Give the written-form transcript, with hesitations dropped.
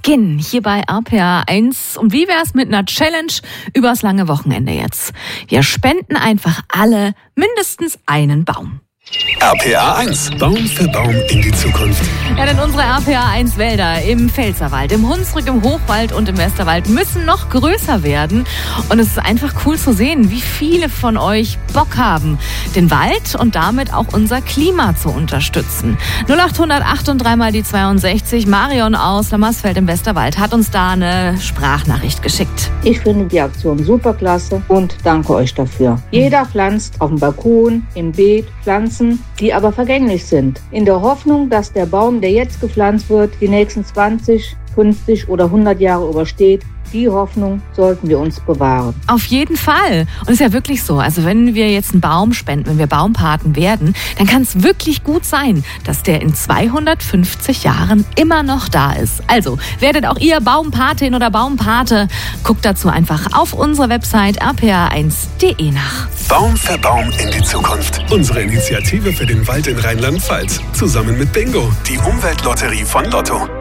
Beginn hier bei RPA 1. Und wie wär's mit einer Challenge übers lange Wochenende jetzt? Wir spenden einfach alle mindestens einen Baum. RPA 1. Baum für Baum in die Zukunft. Ja, denn unsere RPA 1 Wälder im Pfälzerwald, im Hunsrück, im Hochwald und im Westerwald müssen noch größer werden. Und es ist einfach cool zu sehen, wie viele von euch Bock haben, den Wald und damit auch unser Klima zu unterstützen. 0800 3 mal die 62. Marion aus Lammersfeld im Westerwald hat uns da eine Sprachnachricht geschickt. Ich finde die Aktion superklasse und danke euch dafür. Jeder pflanzt auf dem Balkon, im Beet Pflanzen, die aber vergänglich sind. In der Hoffnung, dass der Baum, der jetzt gepflanzt wird, die nächsten 20, 50 oder 100 Jahre übersteht. Die Hoffnung sollten wir uns bewahren. Auf jeden Fall. Und es ist ja wirklich so, also wenn wir jetzt einen Baum spenden, wenn wir Baumpaten werden, dann kann es wirklich gut sein, dass der in 250 Jahren immer noch da ist. Also werdet auch ihr Baumpatin oder Baumpate. Guckt dazu einfach auf unserer Website rpa1.de nach. Baum für Baum in die Zukunft. Unsere Initiative für den Wald in Rheinland-Pfalz. Zusammen mit Bingo, die Umweltlotterie von Lotto.